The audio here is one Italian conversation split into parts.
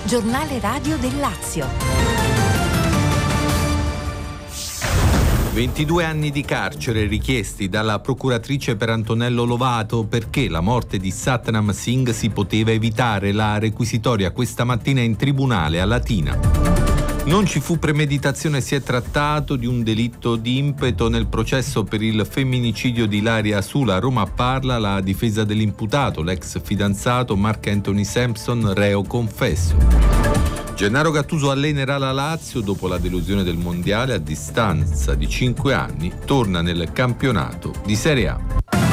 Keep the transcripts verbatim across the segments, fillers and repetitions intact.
Giornale radio del Lazio. ventidue anni di carcere richiesti dalla procuratrice per Antonello Lovato perché la morte di Satnam Singh si poteva evitare. La requisitoria questa mattina in tribunale a Latina. Non ci fu premeditazione, si è trattato di un delitto di impeto nel processo per il femminicidio di Ilaria Sula. A Roma parla la difesa dell'imputato, l'ex fidanzato Mark Anthony Sampson, reo confesso. Gennaro Gattuso allenerà la Lazio dopo la delusione del mondiale. A distanza di cinque anni torna nel campionato di Serie A.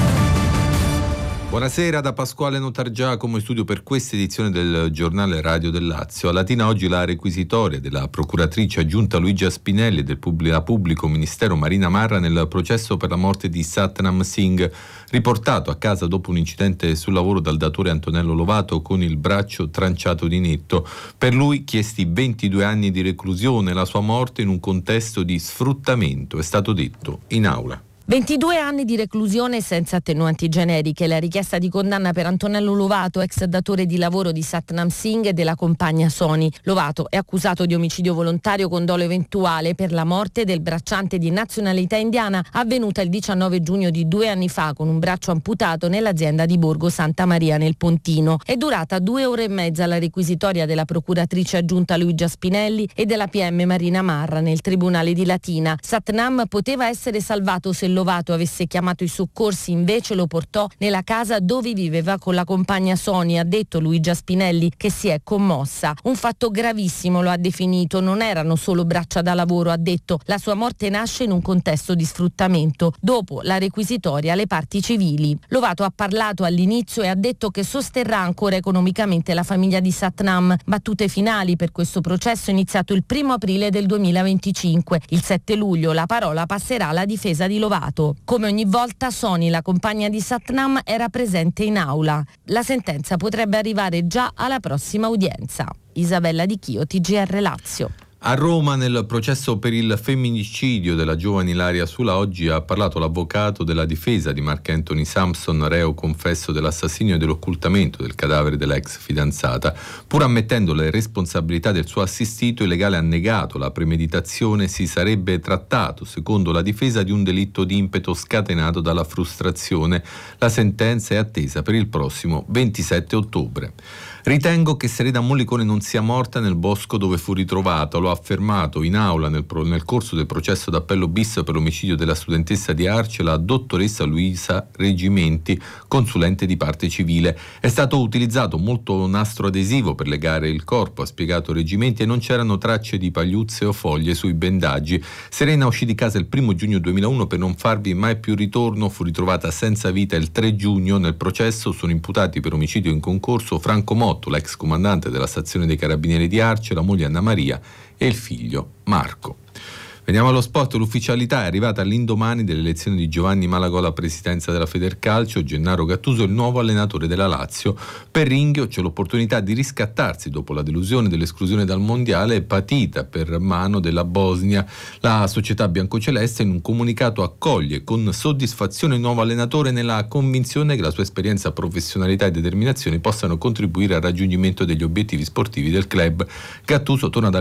Buonasera da Pasquale Notargiacomo in studio per questa edizione del Giornale Radio del Lazio. A Latina oggi la requisitoria della procuratrice aggiunta Luigia Spinelli e del pubblico ministero Marina Marra nel processo per la morte di Satnam Singh, riportato a casa dopo un incidente sul lavoro dal datore Antonello Lovato con il braccio tranciato di netto. Per lui chiesti ventidue anni di reclusione, la sua morte in un contesto di sfruttamento, è stato detto in aula. ventidue anni di reclusione senza attenuanti generiche. La richiesta di condanna per Antonello Lovato, ex datore di lavoro di Satnam Singh e della compagna Sony. Lovato è accusato di omicidio volontario con dolo eventuale per la morte del bracciante di nazionalità indiana avvenuta il diciannove giugno di due anni fa con un braccio amputato nell'azienda di Borgo Santa Maria nel Pontino. È durata due ore e mezza la requisitoria della procuratrice aggiunta Luigia Spinelli e della P M Marina Marra nel tribunale di Latina. Satnam poteva essere salvato se Lovato avesse chiamato i soccorsi, invece lo portò nella casa dove viveva con la compagna Sonia, ha detto Luigia Spinelli, che si è commossa. Un fatto gravissimo, lo ha definito, non erano solo braccia da lavoro, ha detto. La sua morte nasce in un contesto di sfruttamento. Dopo la requisitoria le parti civili. Lovato ha parlato all'inizio e ha detto che sosterrà ancora economicamente la famiglia di Satnam. Battute finali per questo processo iniziato il primo aprile del duemilaventicinque. Il sette luglio la parola passerà alla difesa di Lovato. Come ogni volta Sony, la compagna di Satnam, era presente in aula. La sentenza potrebbe arrivare già alla prossima udienza. Isabella Di Chio, T G R Lazio. A Roma, nel processo per il femminicidio della giovane Ilaria Sula, oggi ha parlato l'avvocato della difesa di Mark Anthony Sampson, reo confesso dell'assassinio e dell'occultamento del cadavere della ex fidanzata. Pur ammettendo le responsabilità del suo assistito, il legale ha negato la premeditazione. Si sarebbe trattato, secondo la difesa, di un delitto di impeto scatenato dalla frustrazione. La sentenza è attesa per il prossimo ventisette ottobre. Ritengo che Serena Mollicone non sia morta nel bosco dove fu ritrovata, lo ha affermato in aula nel, pro, nel corso del processo d'appello bis per l'omicidio della studentessa di Arce la dottoressa Luisa Reggimenti, consulente di parte civile. È stato utilizzato molto nastro adesivo per legare il corpo, ha spiegato Reggimenti, e non c'erano tracce di pagliuzze o foglie sui bendaggi. Serena uscì di casa il primo giugno duemilauno per non farvi mai più ritorno, fu ritrovata senza vita il tre giugno. Nel processo sono imputati per omicidio in concorso Franco Motto, l'ex comandante della stazione dei carabinieri di Arce, la moglie Anna Maria e il figlio Marco. Veniamo allo sport. L'ufficialità è arrivata all'indomani delle elezioni di Giovanni Malagò alla presidenza della Federcalcio. Gennaro Gattuso è il nuovo allenatore della Lazio. Per Ringhio c'è l'opportunità di riscattarsi dopo la delusione dell'esclusione dal mondiale patita per mano della Bosnia. La società biancoceleste in un comunicato accoglie con soddisfazione il nuovo allenatore nella convinzione che la sua esperienza, professionalità e determinazione possano contribuire al raggiungimento degli obiettivi sportivi del club. Gattuso torna dal